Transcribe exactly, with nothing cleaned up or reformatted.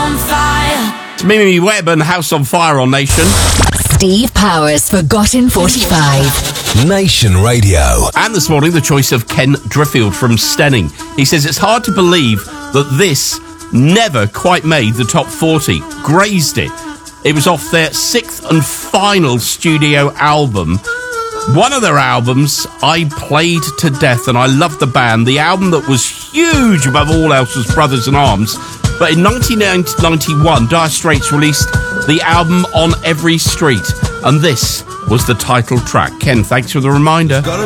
on fire. It's Mimi Webb and House on Fire on Nation. Steve Powers, Forgotten forty-five. Nation Radio. And this morning, the choice of Ken Driffield from Stenning. He says it's hard to believe that this never quite made the top forty. Grazed it. It was off their sixth and final studio album. One of their albums I played to death, and I loved the band. The album that was huge above all else was Brothers in Arms. But in nineteen ninety-one, Dire Straits released the album On Every Street, and this was the title track. Ken, thanks for the reminder.